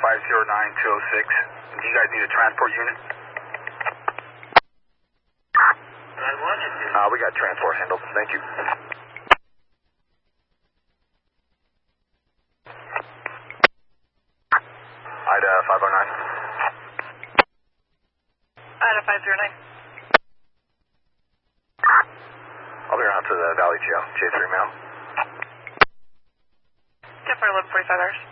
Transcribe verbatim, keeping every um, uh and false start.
five zero nine two oh six. Do you guys need a transport unit? Uh, we got transport handled. Thank you. Ida five oh nine. Ida five zero nine. I'll be around to the Valley Jail, J three mail. ten four eleven forty-five hours.